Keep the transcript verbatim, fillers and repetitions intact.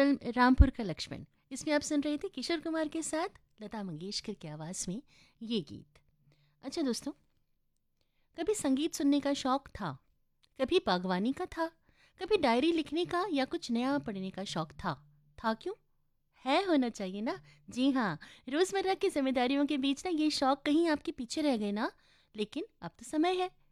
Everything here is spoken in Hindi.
फिल्म रामपुर का लक्ष्मण, इसमें आप सुन रहे थे किशोर कुमार के साथ लता मंगेशकर की आवाज़ में ये गीत। अच्छा दोस्तों, कभी संगीत सुनने का शौक था, कभी बागवानी का था, कभी डायरी लिखने का या कुछ नया पढ़ने का शौक था। था क्यों? है, होना चाहिए ना। जी हाँ, रोज़मर्रा की जिम्मेदारियों के बीच ना ये शौक कहीं आपके पीछे रह गए ना, लेकिन अब तो समय है